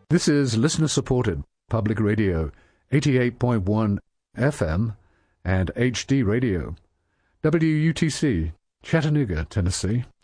This is listener-supported public radio, 88.1 FM and HD radio, WUTC, Chattanooga, Tennessee.